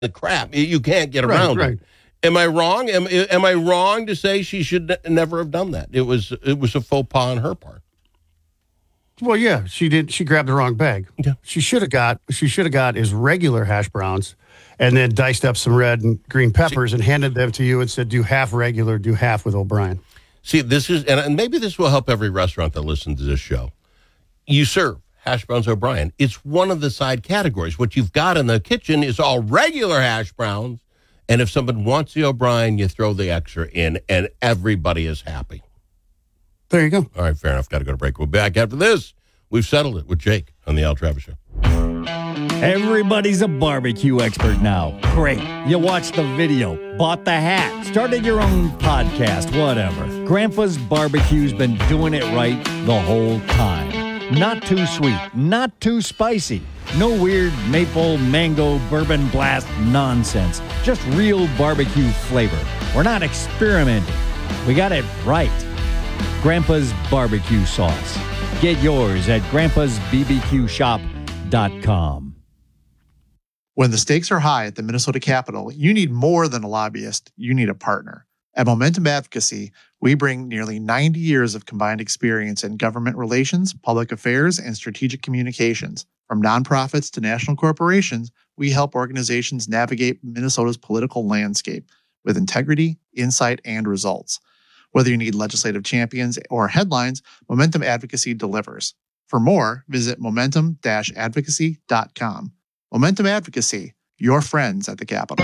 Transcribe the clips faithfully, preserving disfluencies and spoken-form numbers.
the crap. You can't get Right, around right. it. Am I wrong? Am, am I wrong to say she should n- never have done that? It was it was a faux pas on her part. Well, yeah, she did. She grabbed the wrong bag. Yeah. She should have got. She should have got is regular hash browns, and then diced up some red and green peppers and handed them to you and said, "Do half regular, do half with O'Brien." See, this is, and, and maybe this will help every restaurant that listens to this show. You serve hash browns O'Brien. It's one of the side categories. What you've got in the kitchen is all regular hash browns. And if someone wants the O'Brien, you throw the extra in, and everybody is happy. There you go. All right, fair enough. Got to go to break. We'll be back after this. We've settled it with Jake on the Al Travis Show. Everybody's a barbecue expert now. Great. You watched the video, bought the hat, started your own podcast, whatever. Grandpa's Barbecue's been doing it right the whole time. Not too sweet, not too spicy. No weird maple, mango, bourbon blast nonsense. Just real barbecue flavor. We're not experimenting. We got it right. Grandpa's Barbecue Sauce. Get yours at grandpas b b q shop dot com. When the stakes are high at the Minnesota Capitol, you need more than a lobbyist. You need a partner. At Momentum Advocacy, we bring nearly ninety years of combined experience in government relations, public affairs, and strategic communications. From nonprofits to national corporations, we help organizations navigate Minnesota's political landscape with integrity, insight, and results. Whether you need legislative champions or headlines, Momentum Advocacy delivers. For more, visit momentum dash advocacy dot com. Momentum Advocacy, your friends at the Capitol.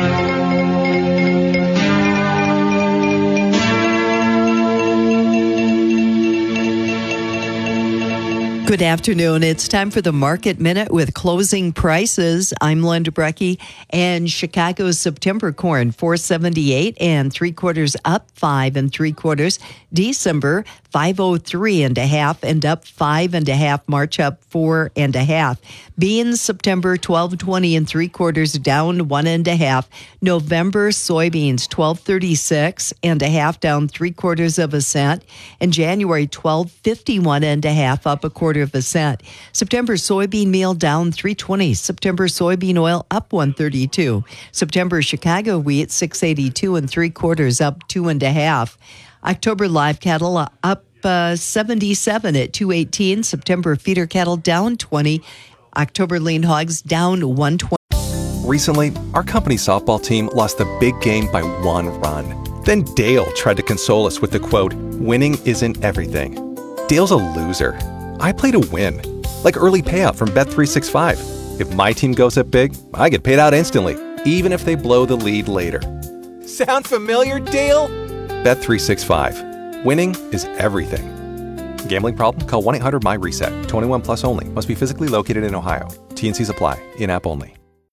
Good afternoon. It's time for the Market Minute with closing prices. I'm Linda Brecky, and Chicago's September corn four seventy-eight and three quarters up five and three quarters. December five oh three and a half and up five and a half. March up four and a half. Beans September twelve twenty and three quarters down one and a half. November soybeans twelve thirty-six and a half down three quarters of a cent. And January twelve fifty-one and a half up a quarter of a cent. September soybean meal down three twenty. September soybean oil up one thirty-two. September Chicago wheat six eighty-two and three quarters up two and a half. October live cattle up uh, seventy-seven at two eighteen. September feeder cattle down twenty. October lean hogs down one twenty. Recently, our company softball team lost the big game by one run. Then Dale tried to console us with the quote, "Winning isn't everything." Dale's a loser. I play to win. Like early payout from Bet three sixty-five. If my team goes up big, I get paid out instantly, even if they blow the lead later. Sound familiar, Dale? Bet three sixty-five. Winning is everything. Gambling problem? Call one eight hundred M Y RESET. twenty-one plus only. Must be physically located in Ohio. T N Cs apply. In-app only.